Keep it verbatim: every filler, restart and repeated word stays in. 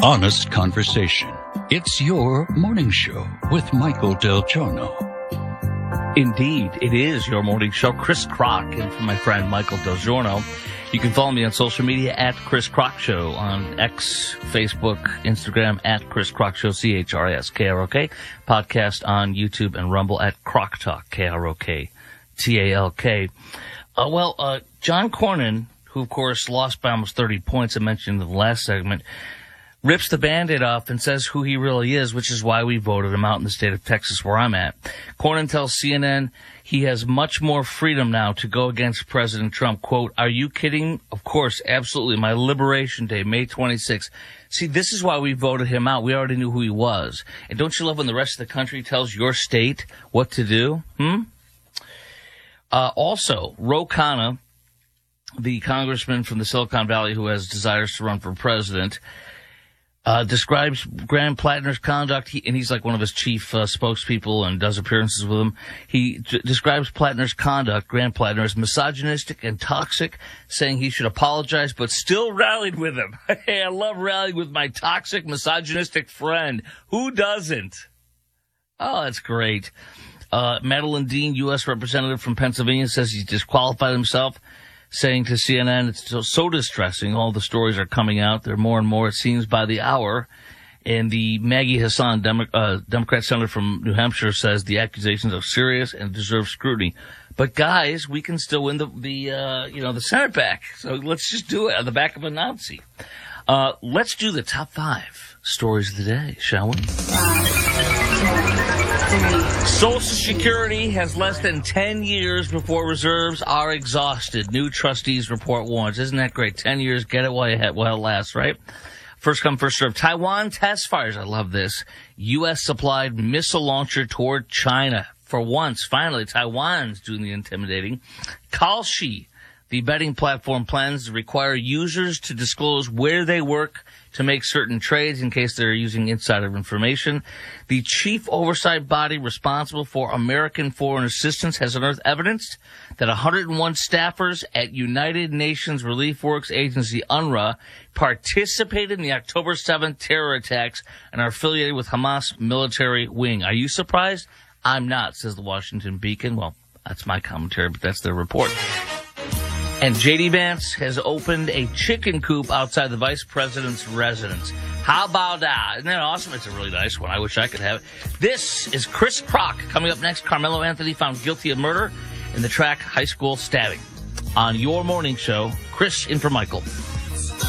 Honest conversation. It's your morning show with Michael Del Giorno. Indeed, it is your morning show. Chris Crock, and for my friend Michael Del Giorno. You can follow me on social media at Chris Crock Show on X, Facebook, Instagram at Chris Crock Show, C H R I S K R O K. Podcast on YouTube and Rumble at Crock Talk, K R O K T A L K. Uh, well, uh, John Cornyn, who of course lost by almost thirty points, I mentioned in the last segment, rips the Band-Aid off and says who he really is, which is why we voted him out in the state of Texas where I'm at. Cornyn tells C N N he has much more freedom now to go against President Trump. Quote, "Are you kidding? Of course, absolutely. My Liberation Day, May twenty-sixth. See, this is why we voted him out. We already knew who he was. And don't you love when the rest of the country tells your state what to do? Hmm? Uh, also, Ro Khanna, the congressman from the Silicon Valley who has desires to run for president, Uh, describes Graham Plattner's conduct, he, and he's like one of his chief uh, spokespeople and does appearances with him. He d- describes Plattner's conduct, Graham Plattner, as misogynistic and toxic, saying he should apologize, but still rallied with him. Hey, I love rallying with my toxic, misogynistic friend. Who doesn't? Oh, that's great. Uh, Madeline Dean, U S representative from Pennsylvania, says he's disqualified himself, saying to C N N, it's so, so distressing. All the stories are coming out. There are more and more, it seems, by the hour. And the Maggie Hassan, Demo- uh, Democrat senator from New Hampshire, says the accusations are serious and deserve scrutiny. But guys, we can still win the, the uh, you know, the Senate back. So let's just do it on the back of a Nazi. Uh, let's do the top five stories of the day, shall we? Social Security has less than ten years before reserves are exhausted. New trustees report warns. Isn't that great? ten years, get it while, you have, while it lasts, right? First come, first served. Taiwan test fires. I love this. U S supplied missile launcher toward China. For once, finally, Taiwan's doing the intimidating. Kalshi, the betting platform, plans to require users to disclose where they work to make certain trades in case they're using insider information. The chief oversight body responsible for American foreign assistance has unearthed evidence that one hundred one staffers at United Nations Relief Works Agency, UNRWA, participated in the October seventh terror attacks and are affiliated with Hamas military wing. Are you surprised? I'm not, says the Washington Beacon. Well, that's my commentary, but that's their report. And J D Vance has opened a chicken coop outside the vice president's residence. How about that? Isn't that awesome? It's a really nice one. I wish I could have it. This is Chris Crock. Coming up next, Carmelo Anthony found guilty of murder in the track high school stabbing. On your morning show, Chris in for Michael.